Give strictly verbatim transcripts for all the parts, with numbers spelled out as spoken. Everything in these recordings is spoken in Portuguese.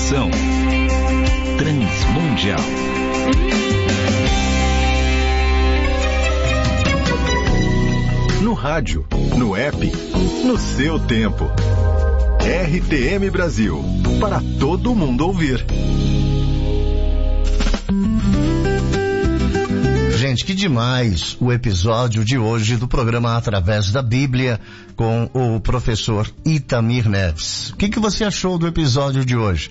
Programação Transmundial. No rádio, no app, no seu tempo. R T M Brasil, para todo mundo ouvir. Gente, que demais o episódio de hoje do programa Através da Bíblia com o professor Itamir Neves. O que, que você achou do episódio de hoje?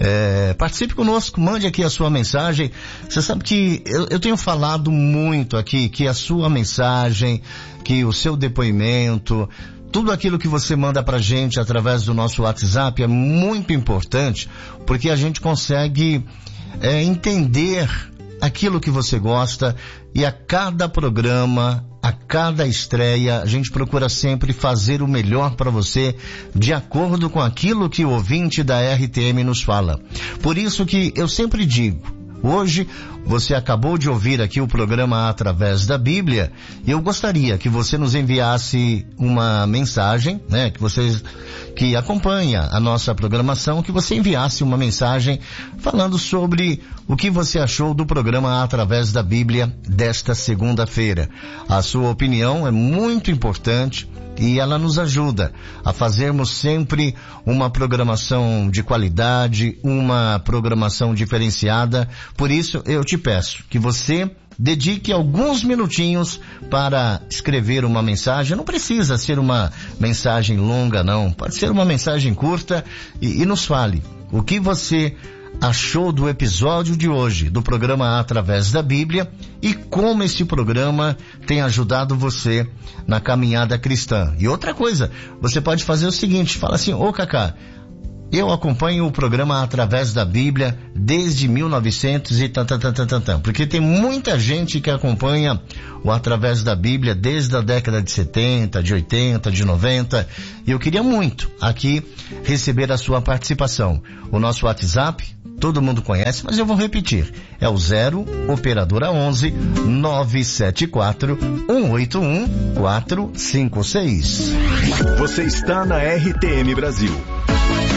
É, participe conosco, mande aqui a sua mensagem. Você sabe que eu, eu tenho falado muito aqui que a sua mensagem, que o seu depoimento, tudo aquilo que você manda pra gente através do nosso WhatsApp é muito importante, porque a gente consegue é, entender aquilo que você gosta, e a cada programa, a cada estreia, a gente procura sempre fazer o melhor para você, de acordo com aquilo que o ouvinte da R T M nos fala. Por isso que eu sempre digo, hoje você acabou de ouvir aqui o programa Através da Bíblia, e eu gostaria que você nos enviasse uma mensagem, né, que você que acompanha a nossa programação, que você enviasse uma mensagem falando sobre o que você achou do programa Através da Bíblia desta segunda-feira. A sua opinião é muito importante e ela nos ajuda a fazermos sempre uma programação de qualidade, uma programação diferenciada. Por isso, eu te peço que você dedique alguns minutinhos para escrever uma mensagem. Não precisa ser uma mensagem longa, não. Pode ser uma mensagem curta e, e nos fale o que você achou do episódio de hoje do programa Através da Bíblia e como esse programa tem ajudado você na caminhada cristã. E outra coisa, você pode fazer o seguinte, fala assim: ô Cacá, eu acompanho o programa Através da Bíblia desde mil e novecentos e tan, tan, tan, tan, tan, porque tem muita gente que acompanha o Através da Bíblia desde a década de setenta, de oitenta, de noventa, e eu queria muito aqui receber a sua participação. O nosso WhatsApp, todo mundo conhece, mas eu vou repetir. É o zero, operadora onze, nove sete quatro, um oito um, quatro cinco seis. Você está na R T M Brasil,